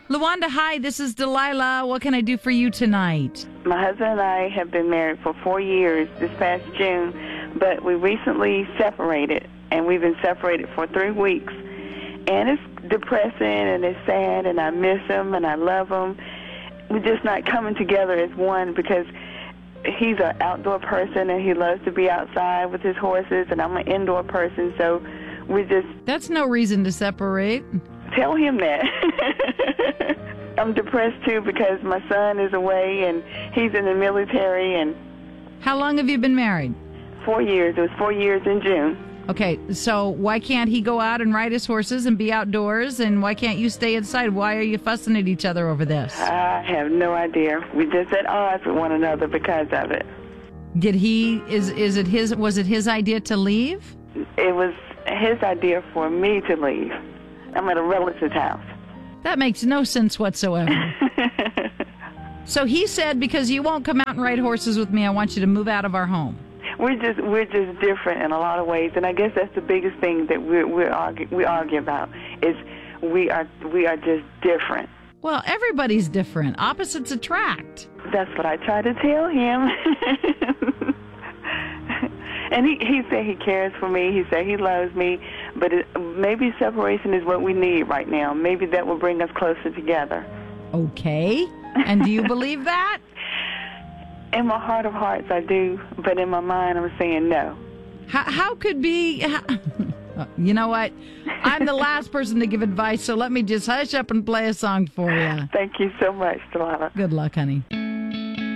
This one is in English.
Luanda, hi, this is Delilah. What can I do for you tonight? My husband and I have been married for 4 years this past June, but we recently separated, and we've been separated for 3 weeks. And it's depressing, and it's sad, and I miss him, and I love him. We're just not coming together as one because he's an outdoor person, and he loves to be outside with his horses, and I'm an indoor person, so we just... That's no reason to separate. Tell him that. I'm depressed, too, because my son is away, and he's in the military, and... How long have you been married? 4 years. It was 4 years in June. Okay, so why can't he go out and ride his horses and be outdoors, and why can't you stay inside? Why are you fussing at each other over this? I have no idea. We're just at odds with one another because of it. Did he, was it his idea to leave? It was his idea for me to leave. I'm at a relative's house. That makes no sense whatsoever. So he said, because you won't come out and ride horses with me, I want you to move out of our home. We're just different in a lot of ways, and I guess that's the biggest thing that we argue about is we are just different. Well, everybody's different. Opposites attract. That's what I try to tell him. And he said he cares for me. He said he loves me, but maybe separation is what we need right now. Maybe that will bring us closer together. Okay. And do you believe that? In my heart of hearts, I do, but in my mind, I'm saying no. How could be... You know what? I'm the last person to give advice, so let me just hush up and play a song for you. Thank you so much, Delilah. Good luck, honey.